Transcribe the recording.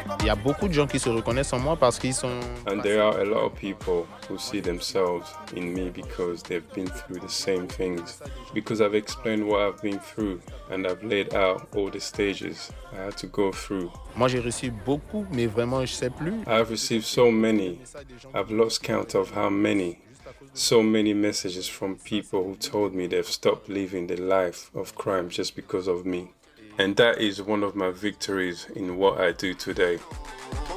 Il y a beaucoup de gens qui se reconnaissent en moi parce qu'ils sont... And there are a lot of people who see themselves in me because they've been through the same things. Because I've explained what I've been through and I've laid out all the stages I had to go through. Moi, j'ai reçu beaucoup, mais vraiment, je sais plus. I've received so many. I've lost count of how many. So many messages from people who told me they've stopped living the life of crime just because of me. And that is one of my victories in what I do today.